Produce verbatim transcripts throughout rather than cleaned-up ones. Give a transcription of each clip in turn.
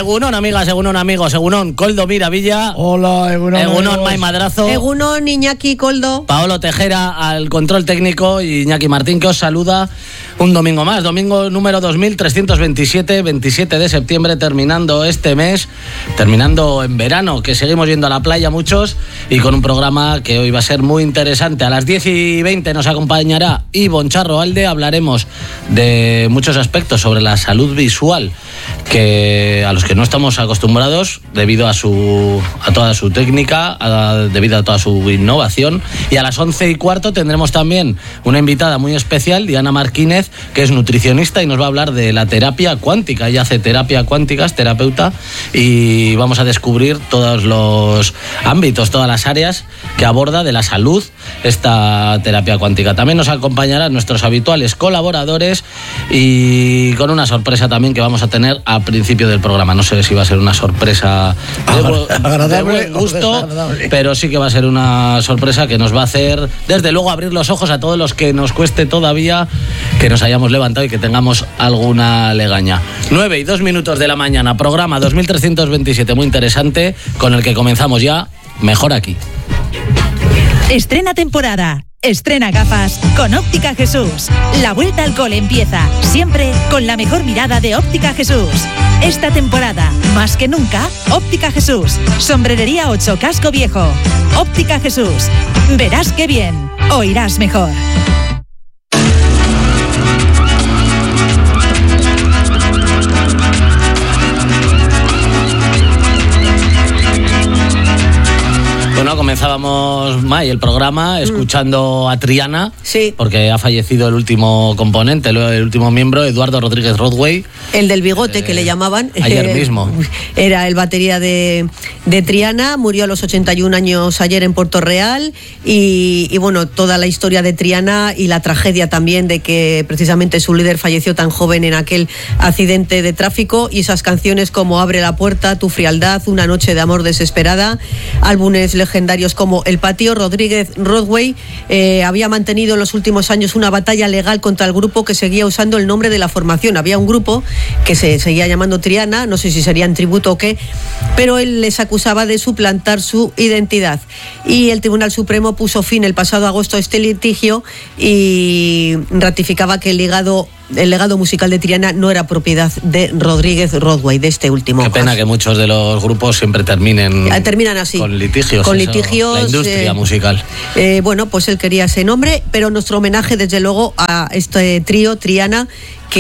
Egunon, amigas, egunon, amigos, egunon, Coldo Miravilla. Hola, egunon. Egunon, Mai Madrazo. Egunon, Iñaki, Coldo. Paolo Tejera al control técnico y Iñaki Martín, que os saluda un domingo más. Domingo número dos mil trescientos veintisiete, veintisiete de septiembre, terminando este mes, terminando en verano, que seguimos yendo a la playa muchos y con un programa que hoy va a ser muy interesante. A las diez y veinte nos acompañará Ivonne Charro Alde. Hablaremos de muchos aspectos sobre la salud visual, que a los que no estamos acostumbrados debido a su a toda su técnica, a, debido a toda su innovación. Y a las once y cuarto tendremos también una invitada muy especial, Diana Marquínez, que es nutricionista y nos va a hablar de la terapia cuántica. Ella hace terapia cuántica, es terapeuta, y vamos a descubrir todos los ámbitos, todas las áreas que aborda de la salud esta terapia cuántica. También nos acompañarán nuestros habituales colaboradores y con una sorpresa también que vamos a tener al principio del programa. No sé si va a ser una sorpresa de, agradable, de buen gusto, pero sí que va a ser una sorpresa que nos va a hacer, desde luego, abrir los ojos a todos los que nos cueste todavía que nos hayamos levantado y que tengamos alguna legaña. nueve y dos minutos de la mañana, programa dos mil trescientos veintisiete, muy interesante, con el que comenzamos ya. Mejor aquí. Estrena temporada. Estrena gafas con Óptica Jesús. La vuelta al cole empieza, siempre con la mejor mirada de Óptica Jesús. Esta temporada, más que nunca, Óptica Jesús. Sombrerería ocho, Casco Viejo. Óptica Jesús. Verás qué bien, oirás mejor. Bueno, comenzábamos, May, el programa escuchando a Triana, sí, porque ha fallecido el último componente, el último miembro, Eduardo Rodríguez Rodway. El del bigote, eh, que le llamaban. Ayer mismo. Era el batería de, de Triana, murió a los ochenta y un años ayer en Puerto Real y, y bueno, toda la historia de Triana y la tragedia también de que precisamente su líder falleció tan joven en aquel accidente de tráfico, y esas canciones como Abre la puerta, Tu frialdad, Una noche de amor desesperada, álbumes legendarios como El patio. Rodríguez Rodway eh, había mantenido en los últimos años una batalla legal contra el grupo que seguía usando el nombre de la formación. Había un grupo que se seguía llamando Triana, no sé si sería en tributo o qué, pero él les acusaba de suplantar su identidad. Y el Tribunal Supremo puso fin el pasado agosto a este litigio y ratificaba que el legado El legado musical de Triana no era propiedad de Rodríguez Rodway, de este último. Qué pena que muchos de los grupos siempre terminen, terminan así, con litigios. Con eso, litigios. La industria eh, musical. Eh, bueno, pues él quería ese nombre, pero nuestro homenaje, desde luego, a este trío, Triana,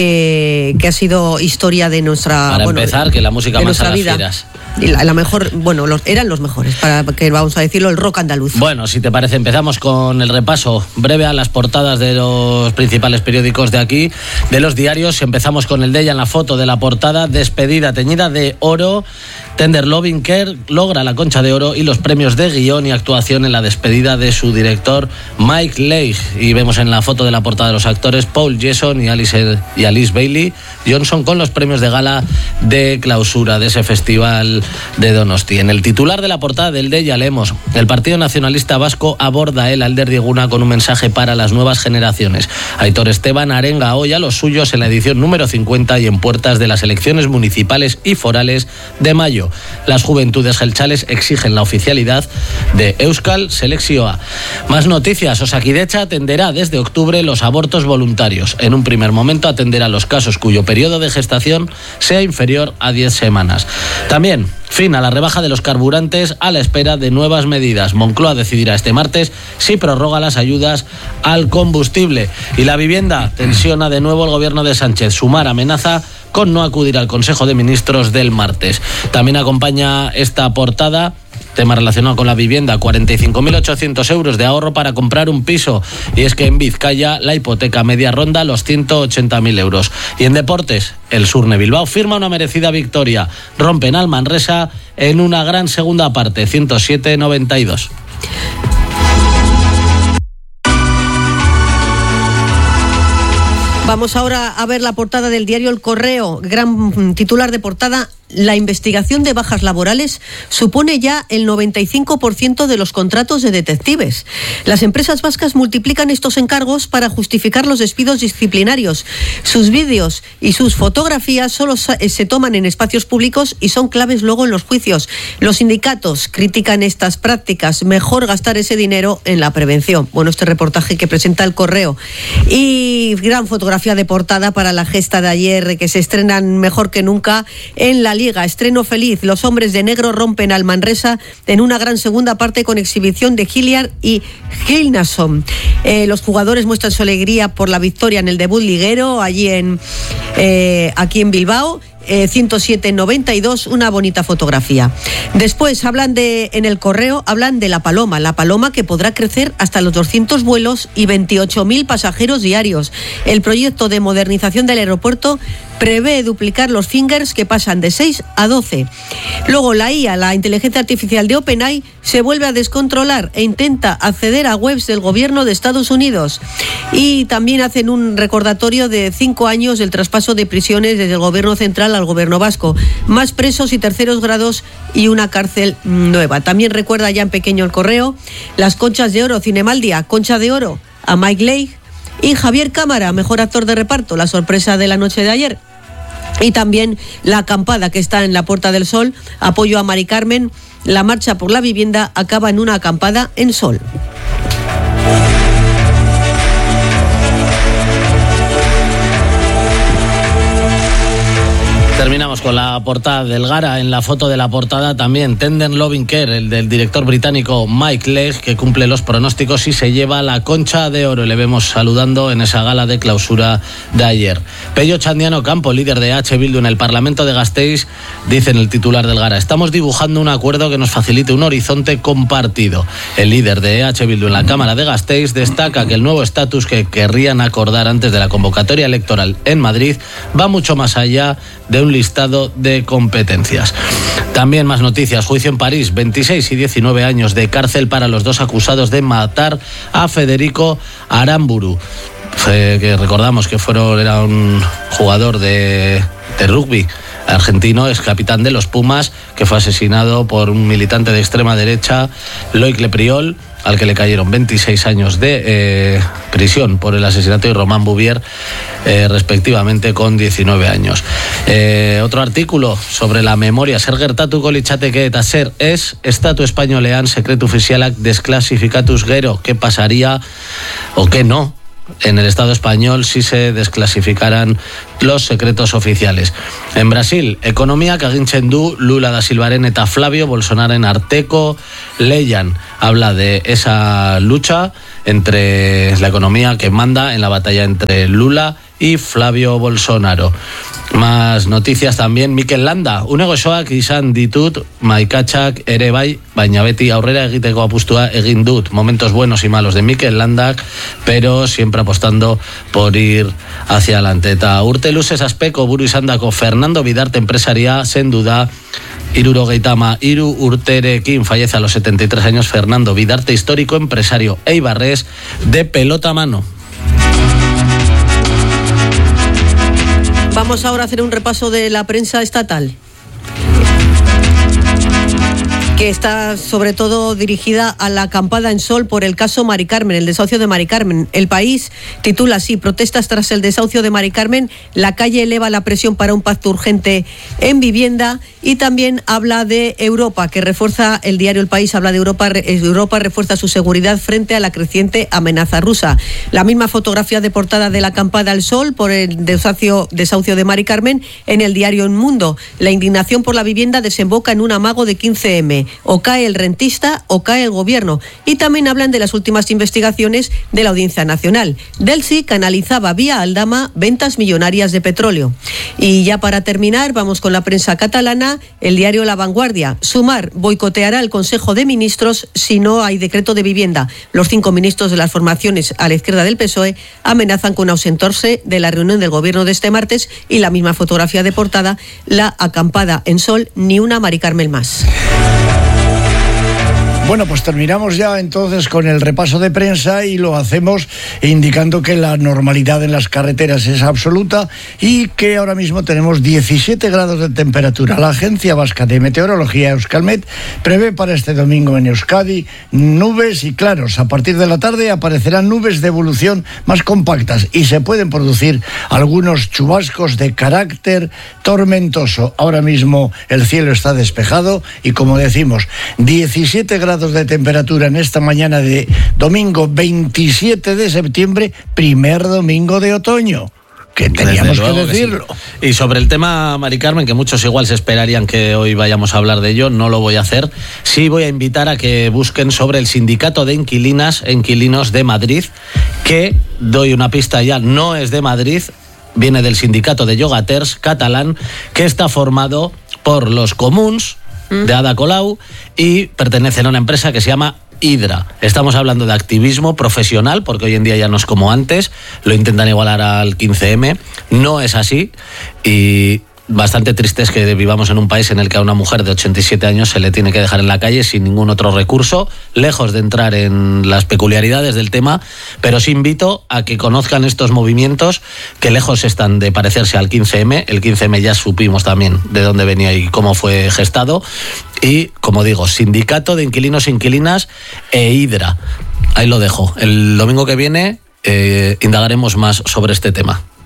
que, que ha sido historia de nuestra. Para bueno, empezar, que la música de más a las vida. fieras. Y la, la mejor, bueno, los, eran los mejores, para que vamos a decirlo, el rock andaluz. Bueno, si te parece, empezamos con el repaso breve a las portadas de los principales periódicos de aquí, de los diarios. Empezamos con el de ella en la foto de la portada: despedida teñida de oro. Tender Loving Care logra la Concha de Oro y los premios de guión y actuación en la despedida de su director Mike Leigh. Y vemos en la foto de la portada de los actores Paul Jason y Alice, y Alice Bailey Johnson con los premios de gala de clausura de ese festival de Donosti. En el titular de la portada del D ya leemos: el Partido Nacionalista Vasco aborda el Alder Dieguna con un mensaje para las nuevas generaciones. Aitor Esteban arenga hoy a los suyos en la edición número cincuenta y en puertas de las elecciones municipales y forales de mayo. Las juventudes gelchales exigen la oficialidad de Euskal Selekzioa. Más noticias: Osakidecha atenderá desde octubre los abortos voluntarios. En un primer momento atenderá los casos cuyo periodo de gestación sea inferior a diez semanas. También fin a la rebaja de los carburantes a la espera de nuevas medidas. Moncloa decidirá este martes si prorroga las ayudas al combustible. Y la vivienda: tensiona de nuevo el gobierno de Sánchez. Sumar amenaza con no acudir al Consejo de Ministros del martes. También acompaña esta portada tema relacionado con la vivienda: cuarenta y cinco mil ochocientos euros de ahorro para comprar un piso. Y es que en Vizcaya la hipoteca media ronda los ciento ochenta mil euros. Y en deportes, el Surne Bilbao firma una merecida victoria. Rompen al Manresa en una gran segunda parte, ciento siete a noventa y dos. Vamos ahora a ver la portada del diario El Correo. Gran titular de portada: la investigación de bajas laborales supone ya el noventa y cinco por ciento de los contratos de detectives. Las empresas vascas multiplican estos encargos para justificar los despidos disciplinarios. Sus vídeos y sus fotografías solo se toman en espacios públicos y son claves luego en los juicios. Los sindicatos critican estas prácticas. Mejor gastar ese dinero en la prevención. Bueno, este reportaje que presenta El Correo. Y gran fotografía de portada para la gesta de ayer, que se estrenan mejor que nunca en la Liga. Estreno feliz. Los hombres de negro rompen al Manresa en una gran segunda parte con exhibición de Hilliard y Gilnason. Eh, los jugadores muestran su alegría por la victoria en el debut liguero allí en eh, aquí en Bilbao. Eh, ciento siete noventa y dos, una bonita fotografía. Después hablan de, en El Correo, hablan de la Paloma, la Paloma que podrá crecer hasta los doscientos vuelos y veintiocho mil pasajeros diarios. El proyecto de modernización del aeropuerto prevé duplicar los fingers, que pasan de seis a doce. Luego la I A, la inteligencia artificial de OpenAI, se vuelve a descontrolar e intenta acceder a webs del gobierno de Estados Unidos. Y también hacen un recordatorio de cinco años del traspaso de prisiones desde el gobierno central al gobierno vasco. Más presos y terceros grados y una cárcel nueva. También recuerda ya en pequeño El Correo las Conchas de Oro, Cinemaldia, Concha de Oro a Mike Leigh y Javier Cámara, mejor actor de reparto, la sorpresa de la noche de ayer. Y también La Acampada, que está en la Puerta del Sol, apoyo a Mari Carmen. La marcha por la vivienda acaba en una acampada en Sol. Terminamos con la portada del Gara. En la foto de la portada también Tender Loving Care, el del director británico Mike Leigh, que cumple los pronósticos y se lleva la Concha de Oro. Le vemos saludando en esa gala de clausura de ayer. Pello Chandiano Campo, líder de H. Bildu en el Parlamento de Gasteiz, dice en el titular del Gara: estamos dibujando un acuerdo que nos facilite un horizonte compartido. El líder de H. Bildu en la Cámara de Gasteiz destaca que el nuevo estatus que querrían acordar antes de la convocatoria electoral en Madrid va mucho más allá de un listado de competencias. También más noticias. Juicio en París, veintiséis y diecinueve años de cárcel para los dos acusados de matar a Federico Aramburu, que recordamos que fueron, era un jugador de, de rugby argentino, es capitán de los Pumas, que fue asesinado por un militante de extrema derecha, Loic Lepriol, al que le cayeron veintiséis años de eh, prisión por el asesinato, y Román Bouvier, eh, respectivamente, con diecinueve años. Eh, otro artículo sobre la memoria. Zer gertatuko litzateke eta zer es estatu espainolean sekretu ofizialak desklasifikatuz gero. ¿Qué pasaría o qué no en el Estado español si se desclasificaran los secretos oficiales? En Brasil, economía kagintzen du Lula da Silvaren eta Flavio Bolsonaren arteko leian. Habla de esa lucha entre la economía que manda en la batalla entre Lula y Flavio Bolsonaro. Más noticias también. Mikel Landa, une gozoak izan ditut maikatxak ere bai, baina beti aurrera egiteko apustua egin dut. Momentos buenos y malos de Mikel Landak, pero siempre apostando por ir hacia adelante. Eta urte luzez aspeko buru izandako Fernando Bidarte enpresaria zendu da hirurogeita ama hiru urterekin. Fallece a los setenta y tres años Fernando Bidarte, histórico empresario eibarrés de pelota a mano. Vamos ahora a hacer un repaso de la prensa estatal, que está sobre todo dirigida a la acampada en Sol por el caso Mari Carmen, el desahucio de Mari Carmen. El País titula así: protestas tras el desahucio de Mari Carmen, la calle eleva la presión para un pacto urgente en vivienda. Y también habla de Europa, que refuerza, el diario El País habla de Europa, Europa refuerza su seguridad frente a la creciente amenaza rusa. La misma fotografía de portada de la acampada al Sol por el desahucio, desahucio de Mari Carmen en el diario El Mundo. La indignación por la vivienda desemboca en un amago de quince eme. O cae el rentista o cae el gobierno. Y también hablan de las últimas investigaciones de la Audiencia Nacional. Delsi canalizaba vía Aldama ventas millonarias de petróleo. Y ya para terminar, vamos con la prensa catalana. El diario La Vanguardia: Sumar boicoteará el Consejo de Ministros si no hay decreto de vivienda. Los cinco ministros de las formaciones a la izquierda del P S O E amenazan con ausentarse de la reunión del gobierno de este martes. Y la misma fotografía de portada, la acampada en Sol, ni una Mari Carmen más. Bueno, pues terminamos ya entonces con el repaso de prensa y lo hacemos indicando que la normalidad en las carreteras es absoluta y que ahora mismo tenemos diecisiete grados de temperatura. La Agencia Vasca de Meteorología, Euskalmet, prevé para este domingo en Euskadi nubes y claros. A partir de la tarde aparecerán nubes de evolución más compactas y se pueden producir algunos chubascos de carácter tormentoso. Ahora mismo el cielo está despejado y, como decimos, diecisiete grados de temperatura en esta mañana de domingo veintisiete de septiembre, primer domingo de otoño. Que teníamos que decirlo. Que sí. Y sobre el tema, Mari Carmen, que muchos igual se esperarían que hoy vayamos a hablar de ello, no lo voy a hacer. Sí voy a invitar a que busquen sobre el Sindicato de Inquilinas e Inquilinos de Madrid, que, doy una pista ya, no es de Madrid, viene del Sindicato de Llogaters catalán, que está formado por los comuns de Ada Colau y pertenecen a una empresa que se llama Hidra. Estamos hablando de activismo profesional, porque hoy en día ya no es como antes, lo intentan igualar al quince eme, no es así, y bastante triste es que vivamos en un país en el que a una mujer de ochenta y siete años se le tiene que dejar en la calle sin ningún otro recurso, lejos de entrar en las peculiaridades del tema, pero sí invito a que conozcan estos movimientos que lejos están de parecerse al quince eme. El quince eme ya supimos también de dónde venía y cómo fue gestado, y, como digo, Sindicato de Inquilinos e Inquilinas e Hidra. Ahí lo dejo. El domingo que viene eh, indagaremos más sobre este tema.